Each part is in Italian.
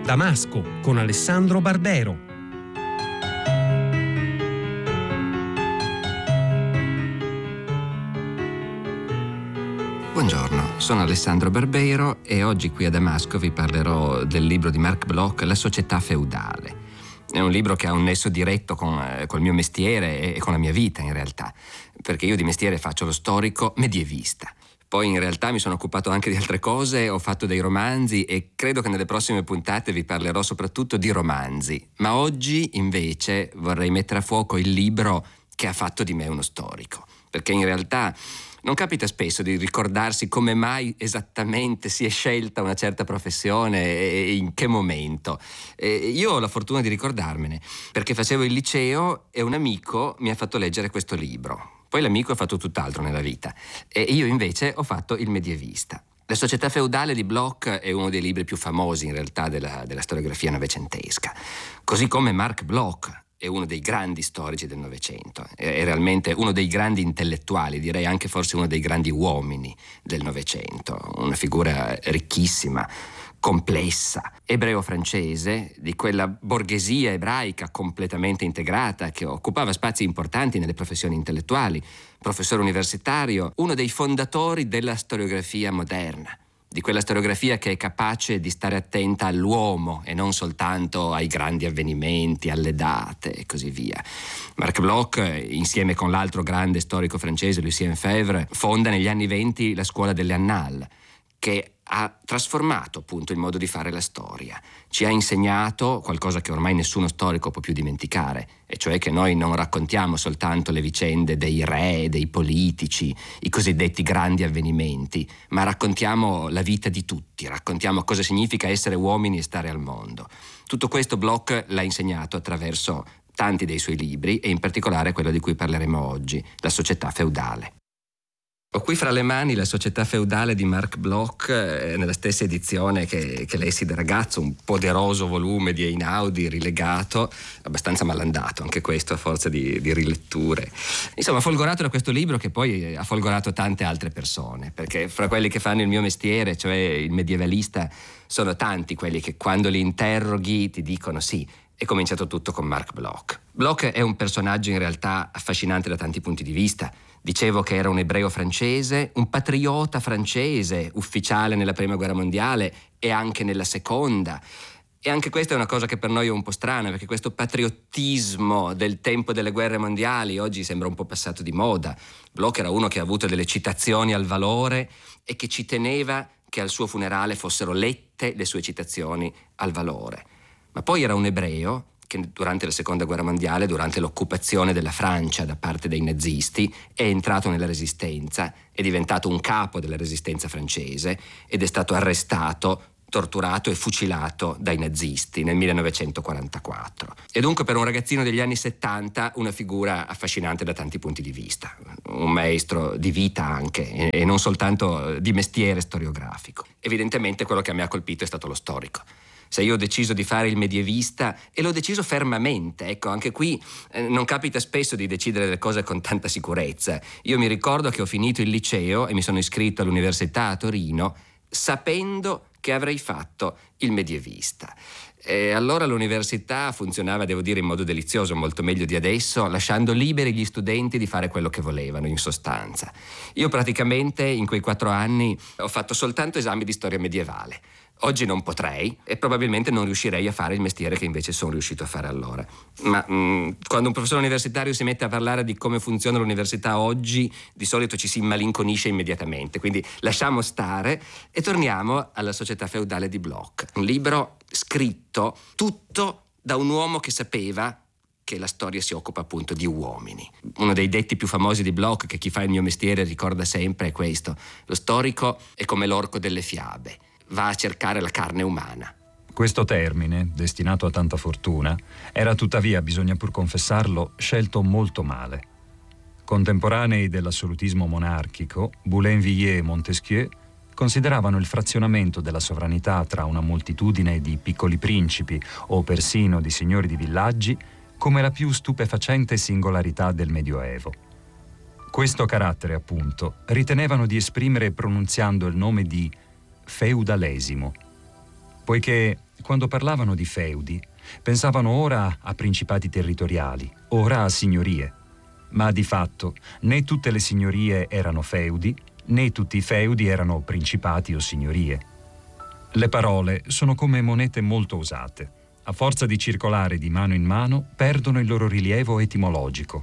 Damasco con Alessandro Barbero. Buongiorno, sono Alessandro Barbero e oggi qui a Damasco vi parlerò del libro di Marc Bloch, La società feudale. È un libro che ha un nesso diretto col mio mestiere e con la mia vita in realtà, perché io di mestiere faccio lo storico medievista. Poi in realtà mi sono occupato anche di altre cose, ho fatto dei romanzi e credo che nelle prossime puntate vi parlerò soprattutto di romanzi. Ma oggi invece vorrei mettere a fuoco il libro che ha fatto di me uno storico, perché in realtà non capita spesso di ricordarsi come mai esattamente si è scelta una certa professione e in che momento. Io ho la fortuna di ricordarmene, perché facevo il liceo e un amico mi ha fatto leggere questo libro. Poi l'amico ha fatto tutt'altro nella vita e io invece ho fatto il medievista. La società feudale di Bloch è uno dei libri più famosi in realtà della storiografia novecentesca, così come Marc Bloch è uno dei grandi storici del Novecento, è realmente uno dei grandi intellettuali, direi anche forse uno dei grandi uomini del Novecento, una figura ricchissima, complessa, ebreo-francese, di quella borghesia ebraica completamente integrata che occupava spazi importanti nelle professioni intellettuali, professore universitario, uno dei fondatori della storiografia moderna, di quella storiografia che è capace di stare attenta all'uomo e non soltanto ai grandi avvenimenti, alle date e così via. Marc Bloch, insieme con l'altro grande storico francese, Lucien Febvre, fonda negli anni '20 la scuola delle Annales, che ha trasformato appunto il modo di fare la storia. Ci ha insegnato qualcosa che ormai nessuno storico può più dimenticare, e cioè che noi non raccontiamo soltanto le vicende dei re, dei politici, i cosiddetti grandi avvenimenti, ma raccontiamo la vita di tutti, raccontiamo cosa significa essere uomini e stare al mondo. Tutto questo Bloch l'ha insegnato attraverso tanti dei suoi libri e in particolare quello di cui parleremo oggi, La società feudale. Ho qui fra le mani La società feudale di Marc Bloch, nella stessa edizione che lessi da ragazzo, un poderoso volume di Einaudi rilegato, abbastanza malandato anche questo a forza di riletture. Insomma, folgorato da questo libro che poi ha folgorato tante altre persone, perché fra quelli che fanno il mio mestiere, cioè il medievalista, sono tanti quelli che quando li interroghi ti dicono sì, è cominciato tutto con Marc Bloch. Bloch è un personaggio in realtà affascinante da tanti punti di vista. Dicevo che era un ebreo francese, un patriota francese, ufficiale nella Prima Guerra Mondiale e anche nella Seconda. E anche questa è una cosa che per noi è un po' strana, perché questo patriottismo del tempo delle guerre mondiali oggi sembra un po' passato di moda. Bloch era uno che ha avuto delle citazioni al valore e che ci teneva che al suo funerale fossero lette le sue citazioni al valore. Ma poi era un ebreo che durante la Seconda Guerra Mondiale, durante l'occupazione della Francia da parte dei nazisti, è entrato nella Resistenza, è diventato un capo della Resistenza francese ed è stato arrestato, torturato e fucilato dai nazisti nel 1944. E dunque per un ragazzino degli anni 70 una figura affascinante da tanti punti di vista, un maestro di vita anche e non soltanto di mestiere storiografico. Evidentemente quello che mi ha colpito è stato lo storico. Se io ho deciso di fare il medievista e l'ho deciso fermamente, ecco, anche qui non capita spesso di decidere le cose con tanta sicurezza. Io mi ricordo che ho finito il liceo e mi sono iscritto all'università a Torino sapendo che avrei fatto il medievista. E allora l'università funzionava, devo dire, in modo delizioso, molto meglio di adesso, lasciando liberi gli studenti di fare quello che volevano, in sostanza. Io praticamente in quei 4 anni ho fatto soltanto esami di storia medievale. Oggi non potrei e probabilmente non riuscirei a fare il mestiere che invece sono riuscito a fare allora. Ma quando un professore universitario si mette a parlare di come funziona l'università oggi, di solito ci si immalinconisce immediatamente. Quindi lasciamo stare e torniamo alla società feudale di Bloch. Un libro scritto tutto da un uomo che sapeva che la storia si occupa appunto di uomini. Uno dei detti più famosi di Bloch, che chi fa il mio mestiere ricorda sempre, è questo: lo storico è come l'orco delle fiabe, va a cercare la carne umana. Questo termine, destinato a tanta fortuna, era tuttavia, bisogna pur confessarlo, scelto molto male. Contemporanei dell'assolutismo monarchico, Boulainvilliers e Montesquieu consideravano il frazionamento della sovranità tra una moltitudine di piccoli principi o persino di signori di villaggi come la più stupefacente singolarità del Medioevo. Questo carattere, appunto, ritenevano di esprimere pronunziando il nome di feudalesimo. poiché quando parlavano di feudi pensavano ora a principati territoriali, ora a signorie. Ma di fatto né tutte le signorie erano feudi, né tutti i feudi erano principati o signorie. Le parole sono come monete molto usate. A forza di circolare di mano in mano, perdono il loro rilievo etimologico.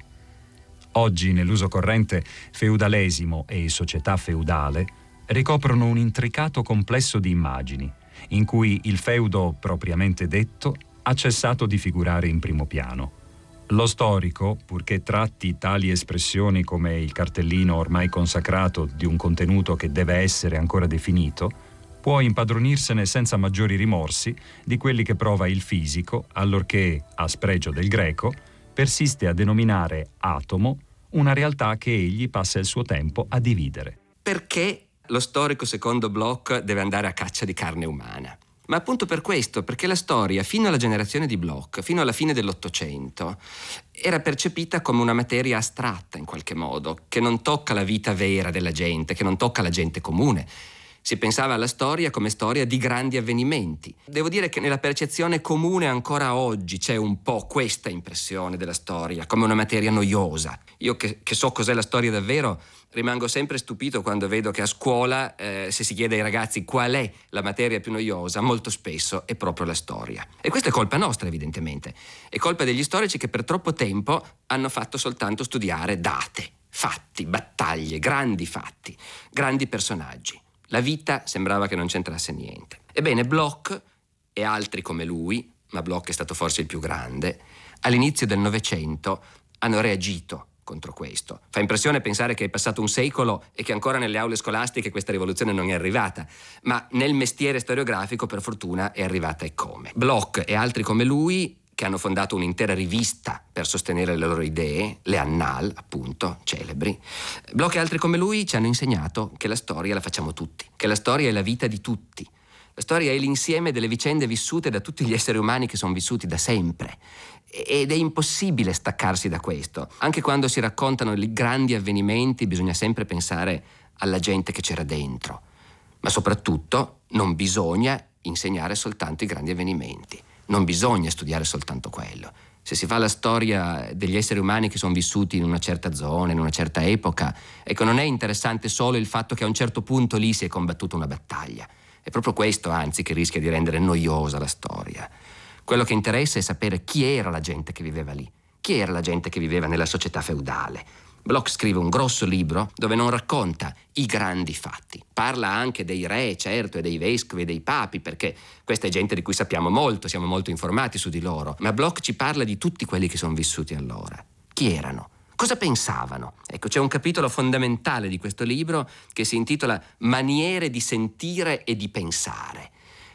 Oggi, nell'uso corrente, feudalesimo e società feudale ricoprono un intricato complesso di immagini, in cui il feudo propriamente detto ha cessato di figurare in primo piano. Lo storico, purché tratti tali espressioni come il cartellino ormai consacrato di un contenuto che deve essere ancora definito, può impadronirsene senza maggiori rimorsi di quelli che prova il fisico, allorché, a spregio del greco, persiste a denominare atomo una realtà che egli passa il suo tempo a dividere. Perché lo storico, secondo Bloch, deve andare a caccia di carne umana? Ma appunto per questo, perché la storia, fino alla generazione di Bloch, fino alla fine dell'Ottocento, era percepita come una materia astratta in qualche modo, che non tocca la vita vera della gente, che non tocca la gente comune. Si pensava alla storia come storia di grandi avvenimenti. Devo dire che nella percezione comune ancora oggi c'è un po' questa impressione della storia, come una materia noiosa. Io che so cos'è la storia davvero, rimango sempre stupito quando vedo che a scuola, se si chiede ai ragazzi qual è la materia più noiosa, molto spesso è proprio la storia. E questa è colpa nostra, evidentemente. È colpa degli storici che per troppo tempo hanno fatto soltanto studiare date, fatti, battaglie, grandi fatti, grandi personaggi. La vita sembrava che non c'entrasse niente. Ebbene, Bloch e altri come lui, ma Bloch è stato forse il più grande, all'inizio del Novecento hanno reagito contro questo. Fa impressione pensare che è passato un secolo e che ancora nelle aule scolastiche questa rivoluzione non è arrivata, ma nel mestiere storiografico per fortuna è arrivata e come. Bloch e altri come lui, che hanno fondato un'intera rivista per sostenere le loro idee, le Annales, appunto, celebri. Bloch e altri come lui ci hanno insegnato che la storia la facciamo tutti, che la storia è la vita di tutti. La storia è l'insieme delle vicende vissute da tutti gli esseri umani che sono vissuti da sempre. Ed è impossibile staccarsi da questo. Anche quando si raccontano i grandi avvenimenti bisogna sempre pensare alla gente che c'era dentro. Ma soprattutto non bisogna insegnare soltanto i grandi avvenimenti. Non bisogna studiare soltanto quello. Se si fa la storia degli esseri umani che sono vissuti in una certa zona, in una certa epoca, ecco, non è interessante solo il fatto che a un certo punto lì si è combattuta una battaglia. È proprio questo, anzi, che rischia di rendere noiosa la storia. Quello che interessa è sapere chi era la gente che viveva lì, chi era la gente che viveva nella società feudale. Bloch scrive un grosso libro dove non racconta i grandi fatti. Parla anche dei re, certo, e dei vescovi e dei papi, perché questa è gente di cui sappiamo molto, siamo molto informati su di loro. Ma Bloch ci parla di tutti quelli che sono vissuti allora. Chi erano? Cosa pensavano? Ecco, c'è un capitolo fondamentale di questo libro che si intitola Maniere di sentire e di pensare.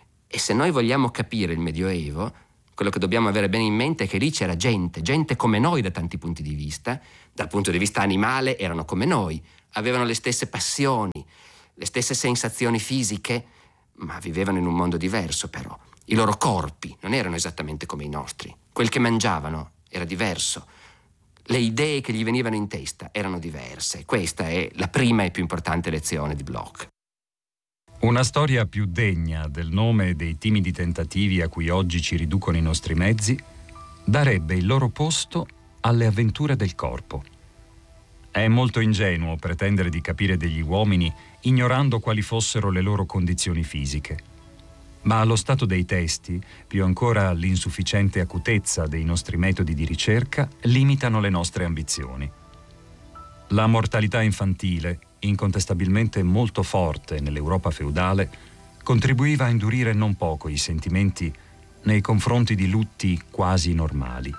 E se noi vogliamo capire il Medioevo, quello che dobbiamo avere bene in mente è che lì c'era gente come noi da tanti punti di vista. Dal punto di vista animale erano come noi, avevano le stesse passioni, le stesse sensazioni fisiche, ma vivevano in un mondo diverso però. I loro corpi non erano esattamente come i nostri. Quel che mangiavano era diverso. Le idee che gli venivano in testa erano diverse. Questa è la prima e più importante lezione di Bloch. Una storia più degna del nome dei timidi tentativi a cui oggi ci riducono i nostri mezzi darebbe il loro posto alle avventure del corpo. È molto ingenuo pretendere di capire degli uomini ignorando quali fossero le loro condizioni fisiche. Ma allo stato dei testi, più ancora l'insufficiente acutezza dei nostri metodi di ricerca, limitano le nostre ambizioni. La mortalità infantile, incontestabilmente molto forte nell'Europa feudale, contribuiva a indurire non poco i sentimenti nei confronti di lutti quasi normali.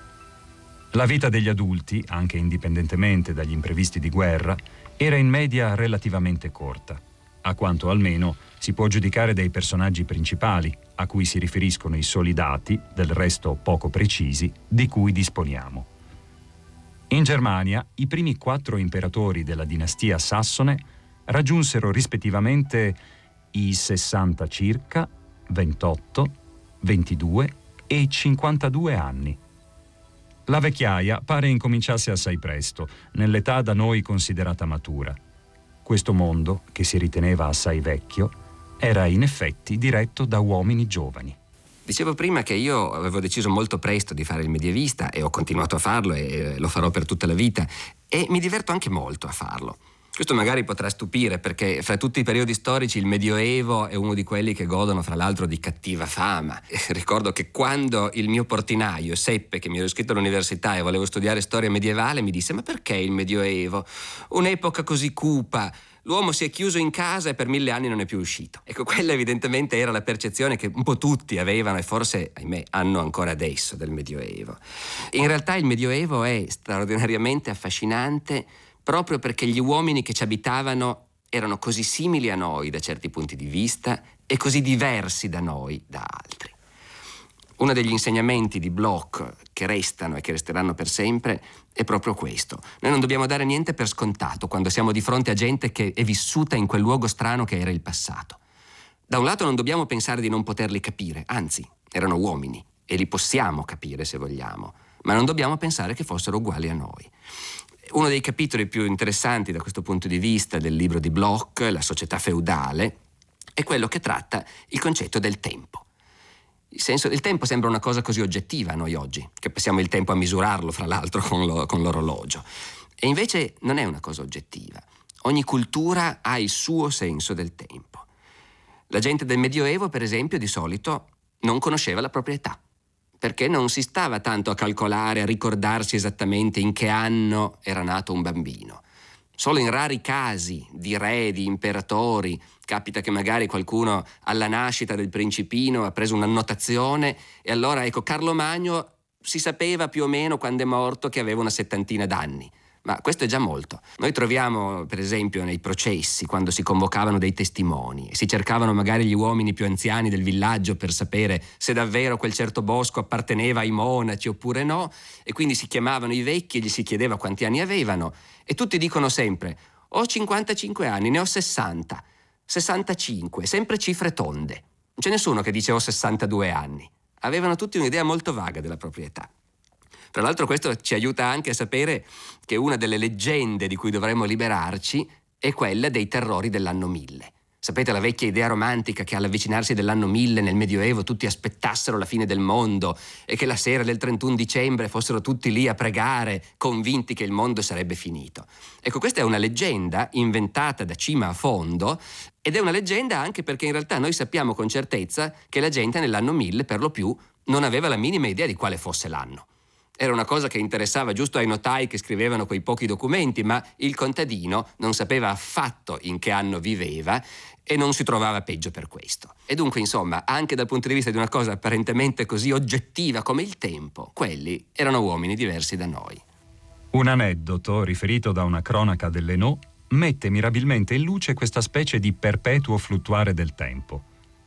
La vita degli adulti, anche indipendentemente dagli imprevisti di guerra, era in media relativamente corta, a quanto almeno si può giudicare dai personaggi principali, a cui si riferiscono i soli dati, del resto poco precisi, di cui disponiamo. In Germania, i primi 4 imperatori della dinastia sassone raggiunsero rispettivamente i 60 circa, 28, 22 e 52 anni. La vecchiaia pare incominciasse assai presto, nell'età da noi considerata matura. Questo mondo, che si riteneva assai vecchio, era in effetti diretto da uomini giovani. Dicevo prima che io avevo deciso molto presto di fare il medievista e ho continuato a farlo e lo farò per tutta la vita e mi diverto anche molto a farlo. Questo magari potrà stupire perché fra tutti i periodi storici il Medioevo è uno di quelli che godono fra l'altro di cattiva fama. Ricordo che quando il mio portinaio seppe che mi ero iscritto all'università e volevo studiare storia medievale mi disse: ma perché il Medioevo? Un'epoca così cupa. L'uomo si è chiuso in casa e per 1000 anni non è più uscito. Ecco, quella evidentemente era la percezione che un po' tutti avevano e forse, ahimè, hanno ancora adesso del Medioevo. In realtà il Medioevo è straordinariamente affascinante proprio perché gli uomini che ci abitavano erano così simili a noi da certi punti di vista e così diversi da noi da altri. Uno degli insegnamenti di Bloch che restano e che resteranno per sempre è proprio questo. Noi non dobbiamo dare niente per scontato quando siamo di fronte a gente che è vissuta in quel luogo strano che era il passato. Da un lato non dobbiamo pensare di non poterli capire, anzi, erano uomini e li possiamo capire se vogliamo, ma non dobbiamo pensare che fossero uguali a noi. Uno dei capitoli più interessanti da questo punto di vista del libro di Bloch, La società feudale, è quello che tratta il concetto del tempo. Il tempo sembra una cosa così oggettiva a noi oggi, che passiamo il tempo a misurarlo, fra l'altro, con l'orologio. E invece non è una cosa oggettiva. Ogni cultura ha il suo senso del tempo. La gente del Medioevo, per esempio, di solito non conosceva la propria età, perché non si stava tanto a calcolare, a ricordarsi esattamente in che anno era nato un bambino. Solo in rari casi di re, di imperatori, capita che magari qualcuno alla nascita del principino ha preso un'annotazione e allora, ecco, Carlo Magno si sapeva più o meno quando è morto che aveva una 70 d'anni. Ma questo è già molto. Noi troviamo, per esempio, nei processi, quando si convocavano dei testimoni e si cercavano magari gli uomini più anziani del villaggio per sapere se davvero quel certo bosco apparteneva ai monaci oppure no, e quindi si chiamavano i vecchi e gli si chiedeva quanti anni avevano, e tutti dicono sempre: ho 55 anni, ne ho 60, 65, sempre cifre tonde. Non c'è nessuno che dice ho 62 anni. Avevano tutti un'idea molto vaga della propria età. Tra l'altro questo ci aiuta anche a sapere che una delle leggende di cui dovremmo liberarci è quella dei terrori dell'anno 1000. Sapete, la vecchia idea romantica che all'avvicinarsi dell'anno 1000 nel Medioevo tutti aspettassero la fine del mondo e che la sera del 31 dicembre fossero tutti lì a pregare, convinti che il mondo sarebbe finito. Ecco, questa è una leggenda inventata da cima a fondo, ed è una leggenda anche perché in realtà noi sappiamo con certezza che la gente nell'anno 1000 per lo più non aveva la minima idea di quale fosse l'anno. Era una cosa che interessava giusto ai notai che scrivevano quei pochi documenti, ma il contadino non sapeva affatto in che anno viveva e non si trovava peggio per questo. E dunque, insomma, anche dal punto di vista di una cosa apparentemente così oggettiva come il tempo, quelli erano uomini diversi da noi. Un aneddoto riferito da una cronaca dell'Hainaut mette mirabilmente in luce questa specie di perpetuo fluttuare del tempo.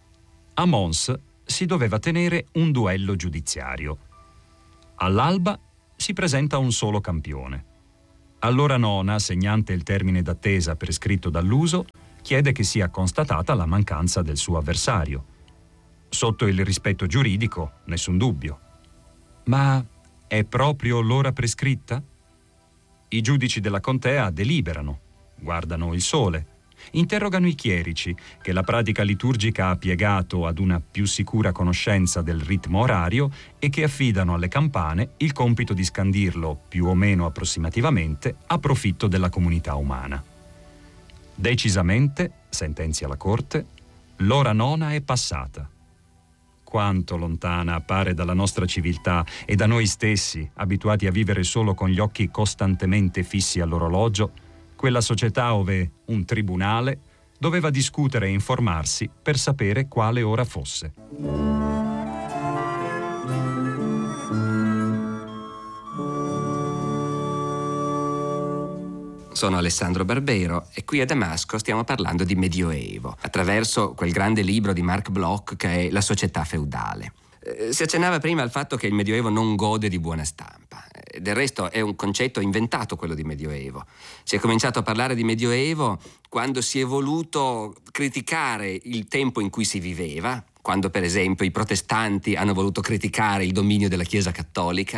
A Mons si doveva tenere un duello giudiziario. All'alba si presenta un solo campione. All'ora nona, segnante il termine d'attesa prescritto dall'uso, chiede che sia constatata la mancanza del suo avversario. Sotto il rispetto giuridico, nessun dubbio. Ma è proprio l'ora prescritta? I giudici della contea deliberano, guardano il sole, interrogano i chierici, che la pratica liturgica ha piegato ad una più sicura conoscenza del ritmo orario e che affidano alle campane il compito di scandirlo, più o meno approssimativamente, a profitto della comunità umana. Decisamente, sentenzia la Corte, l'ora nona è passata. Quanto lontana appare dalla nostra civiltà e da noi stessi, abituati a vivere solo con gli occhi costantemente fissi all'orologio, quella società ove un tribunale doveva discutere e informarsi per sapere quale ora fosse. Sono Alessandro Barbero e qui a Damasco stiamo parlando di Medioevo, attraverso quel grande libro di Marc Bloch che è La società feudale. Si accennava prima al fatto che il Medioevo non gode di buona stampa. Del resto è un concetto inventato quello di Medioevo. Si è cominciato a parlare di Medioevo quando si è voluto criticare il tempo in cui si viveva, quando per esempio i protestanti hanno voluto criticare il dominio della Chiesa cattolica,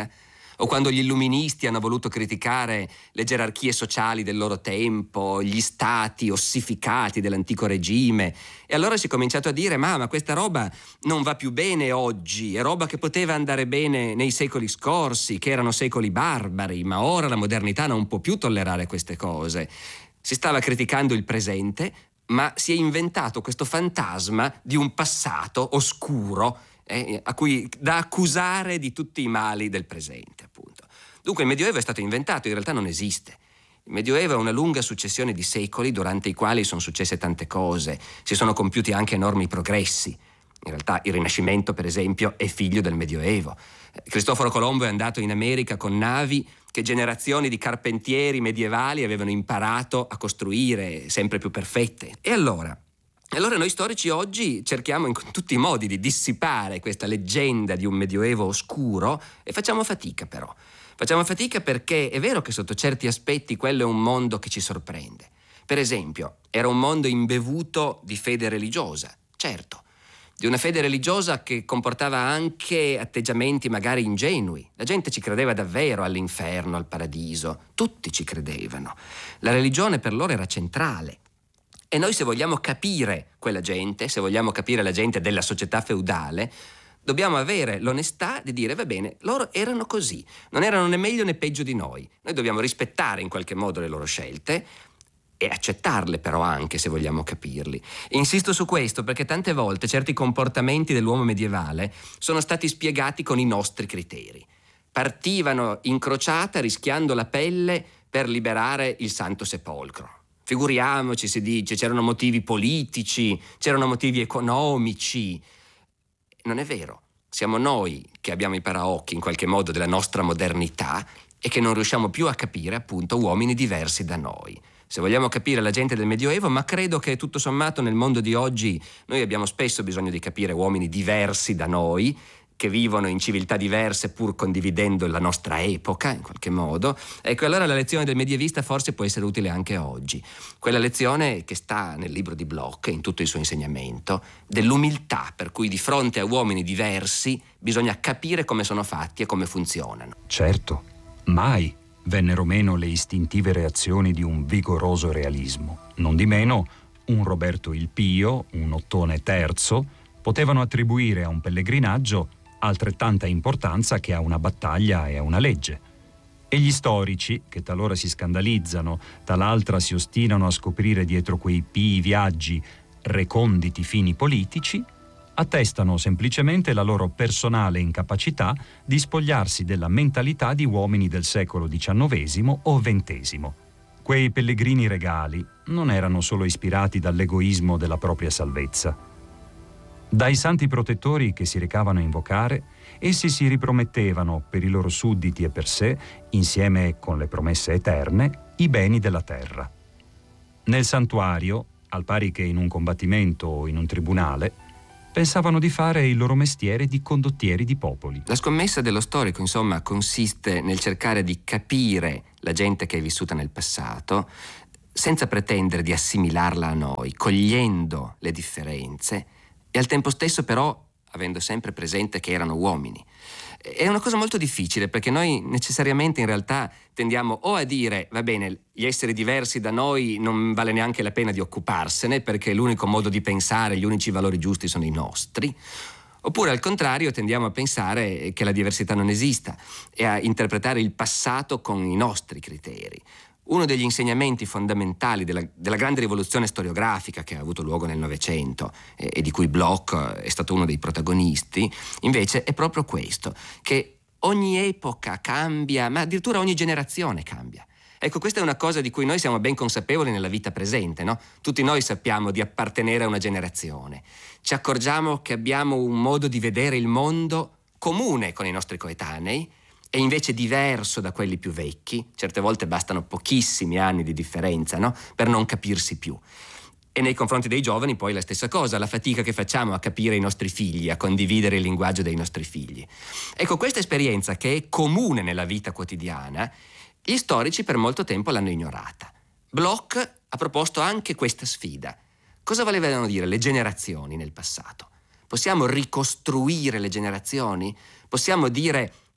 o quando gli illuministi hanno voluto criticare le gerarchie sociali del loro tempo, gli stati ossificati dell'antico regime, e allora si è cominciato a dire ma questa roba non va più bene oggi, è roba che poteva andare bene nei secoli scorsi, che erano secoli barbari, ma ora la modernità non può più tollerare queste cose. Si stava criticando il presente, ma si è inventato questo fantasma di un passato oscuro a cui da accusare di tutti i mali del presente, appunto. Dunque il Medioevo è stato inventato, in realtà non esiste. Il Medioevo è una lunga successione di secoli durante i quali sono successe tante cose, si sono compiuti anche enormi progressi. In realtà il Rinascimento, per esempio, è figlio del Medioevo. Cristoforo Colombo è andato in America con navi che generazioni di carpentieri medievali avevano imparato a costruire sempre più perfette. E allora noi storici oggi cerchiamo in tutti i modi di dissipare questa leggenda di un Medioevo oscuro e facciamo fatica però. Facciamo fatica perché è vero che sotto certi aspetti quello è un mondo che ci sorprende. Per esempio, era un mondo imbevuto di fede religiosa, certo, di una fede religiosa che comportava anche atteggiamenti magari ingenui. La gente ci credeva davvero all'inferno, al paradiso, tutti ci credevano. La religione per loro era centrale. E noi se vogliamo capire quella gente, se vogliamo capire la gente della società feudale, dobbiamo avere l'onestà di dire va bene, loro erano così, non erano né meglio né peggio di noi. Noi dobbiamo rispettare in qualche modo le loro scelte e accettarle però anche se vogliamo capirli. Insisto su questo perché tante volte certi comportamenti dell'uomo medievale sono stati spiegati con i nostri criteri. Partivano in crociata rischiando la pelle per liberare il Santo Sepolcro. Figuriamoci, si dice, c'erano motivi politici, c'erano motivi economici. Non è vero. Siamo noi che abbiamo i paraocchi in qualche modo della nostra modernità e che non riusciamo più a capire appunto uomini diversi da noi. Se vogliamo capire la gente del Medioevo, ma credo che tutto sommato nel mondo di oggi noi abbiamo spesso bisogno di capire uomini diversi da noi, che vivono in civiltà diverse pur condividendo la nostra epoca in qualche modo. Ecco, allora la lezione del medievista forse può essere utile anche oggi. Quella lezione che sta nel libro di Bloch, in tutto il suo insegnamento, dell'umiltà per cui di fronte a uomini diversi bisogna capire come sono fatti e come funzionano. Certo, mai vennero meno le istintive reazioni di un vigoroso realismo. Non di meno, un Roberto il Pio, un Ottone III, potevano attribuire a un pellegrinaggio altrettanta importanza che a una battaglia e a una legge. E gli storici, che talora si scandalizzano, tal'altra si ostinano a scoprire dietro quei pii viaggi reconditi fini politici, attestano semplicemente la loro personale incapacità di spogliarsi della mentalità di uomini del secolo XIX o XX. Quei pellegrini regali non erano solo ispirati dall'egoismo della propria salvezza. Dai santi protettori che si recavano a invocare, essi si ripromettevano per i loro sudditi e per sé, insieme con le promesse eterne, i beni della terra. Nel santuario, al pari che in un combattimento o in un tribunale, pensavano di fare il loro mestiere di condottieri di popoli. La scommessa dello storico, insomma, consiste nel cercare di capire la gente che è vissuta nel passato, senza pretendere di assimilarla a noi, cogliendo le differenze, e al tempo stesso però avendo sempre presente che erano uomini. È una cosa molto difficile perché noi necessariamente in realtà tendiamo o a dire va bene, gli esseri diversi da noi non vale neanche la pena di occuparsene perché l'unico modo di pensare, gli unici valori giusti sono i nostri, oppure al contrario tendiamo a pensare che la diversità non esista e a interpretare il passato con i nostri criteri. Uno degli insegnamenti fondamentali della grande rivoluzione storiografica che ha avuto luogo nel Novecento e di cui Bloch è stato uno dei protagonisti, invece è proprio questo, che ogni epoca cambia, ma addirittura ogni generazione cambia. Ecco, questa è una cosa di cui noi siamo ben consapevoli nella vita presente, no? Tutti noi sappiamo di appartenere a una generazione. Ci accorgiamo che abbiamo un modo di vedere il mondo comune con i nostri coetanei, è invece diverso da quelli più vecchi. Certe volte bastano pochissimi anni di differenza, no? Per non capirsi più. E nei confronti dei giovani poi la stessa cosa, la fatica che facciamo a capire i nostri figli, a condividere il linguaggio dei nostri figli. Ecco, questa esperienza che è comune nella vita quotidiana, gli storici per molto tempo l'hanno ignorata. Bloch ha proposto anche questa sfida. Cosa volevano dire le generazioni nel passato? Possiamo ricostruire le generazioni? Possiamo dire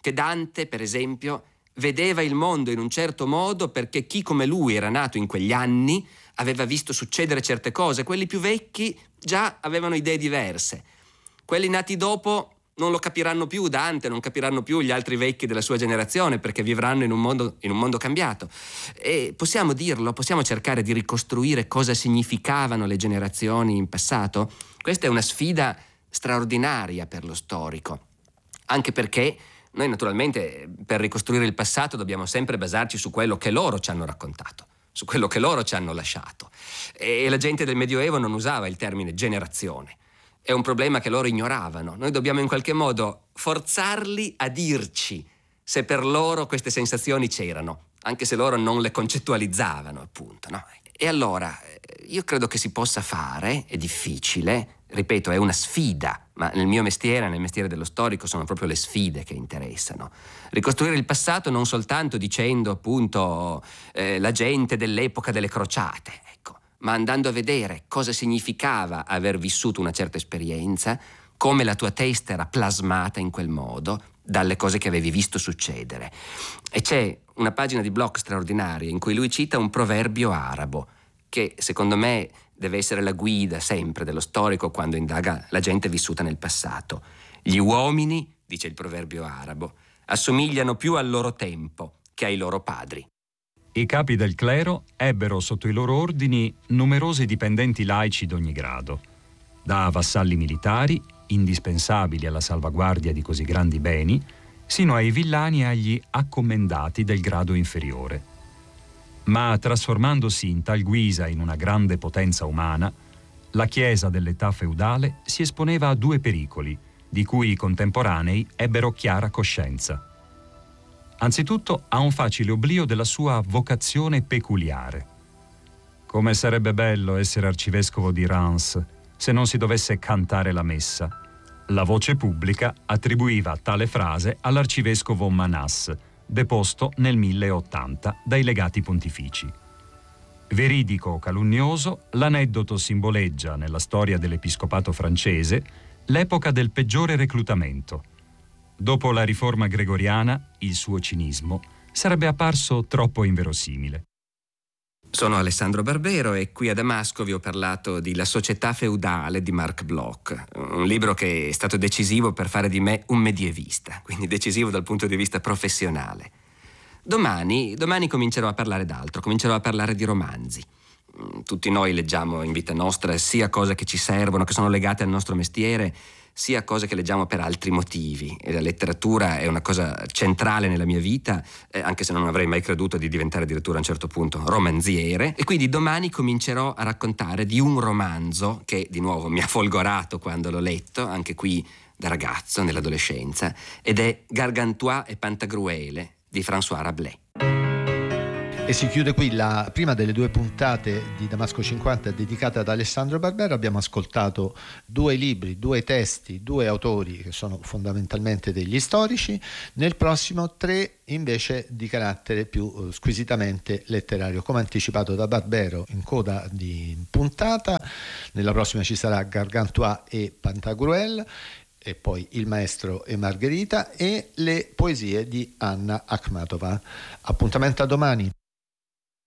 che Dante, per esempio, vedeva il mondo in un certo modo perché chi come lui era nato in quegli anni aveva visto succedere certe cose. Quelli più vecchi già avevano idee diverse. Quelli nati dopo non lo capiranno più Dante, non capiranno più gli altri vecchi della sua generazione, perché vivranno in un mondo cambiato. E possiamo dirlo, possiamo cercare di ricostruire cosa significavano le generazioni in passato? Questa è una sfida straordinaria per lo storico, anche perché noi naturalmente per ricostruire il passato dobbiamo sempre basarci su quello che loro ci hanno raccontato, su quello che loro ci hanno lasciato. E la gente del Medioevo non usava il termine generazione. È un problema che loro ignoravano. Noi dobbiamo in qualche modo forzarli a dirci se per loro queste sensazioni c'erano, anche se loro non le concettualizzavano, appunto, no? E allora, io credo che si possa fare, è difficile, ripeto, è una sfida, ma nel mio mestiere, nel mestiere dello storico, sono proprio le sfide che interessano. Ricostruire il passato non soltanto dicendo, appunto, la gente dell'epoca delle crociate, ecco, ma andando a vedere cosa significava aver vissuto una certa esperienza, come la tua testa era plasmata in quel modo dalle cose che avevi visto succedere. E c'è una pagina di Bloch straordinaria in cui lui cita un proverbio arabo che secondo me deve essere la guida sempre dello storico quando indaga la gente vissuta nel passato. Gli uomini, dice il proverbio arabo, assomigliano più al loro tempo che ai loro padri. I capi del clero ebbero sotto i loro ordini numerosi dipendenti laici d'ogni grado, da vassalli militari, indispensabili alla salvaguardia di così grandi beni, sino ai villani e agli accommendati del grado inferiore. Ma trasformandosi in tal guisa in una grande potenza umana, la Chiesa dell'età feudale si esponeva a due pericoli, di cui i contemporanei ebbero chiara coscienza. Anzitutto a un facile oblio della sua vocazione peculiare. Come sarebbe bello essere arcivescovo di Reims se non si dovesse cantare la messa. La voce pubblica attribuiva tale frase all'arcivescovo Manas, deposto nel 1080 dai legati pontifici. Veridico o calunnioso, l'aneddoto simboleggia nella storia dell'episcopato francese l'epoca del peggiore reclutamento. Dopo la riforma gregoriana, il suo cinismo sarebbe apparso troppo inverosimile. Sono Alessandro Barbero e qui a Damasco vi ho parlato di La società feudale di Marc Bloch, un libro che è stato decisivo per fare di me un medievista, quindi decisivo dal punto di vista professionale. Domani comincerò a parlare d'altro, comincerò a parlare di romanzi. Tutti noi leggiamo in vita nostra sia cose che ci servono, che sono legate al nostro mestiere, sia cose che leggiamo per altri motivi. E la letteratura è una cosa centrale nella mia vita, anche se non avrei mai creduto di diventare addirittura a un certo punto romanziere. E quindi domani comincerò a raccontare di un romanzo che di nuovo mi ha folgorato quando l'ho letto, anche qui da ragazzo, nell'adolescenza, ed è Gargantua e Pantagruele di François Rabelais. E si chiude qui la prima delle due puntate di Damasco 50 dedicata ad Alessandro Barbero. Abbiamo ascoltato due libri, due testi, due autori che sono fondamentalmente degli storici. Nel prossimo tre invece di carattere più squisitamente letterario. Come anticipato da Barbero in coda di puntata, nella prossima ci sarà Gargantua e Pantagruel, e poi Il maestro e Margherita e le poesie di Anna Akhmatova. Appuntamento a domani.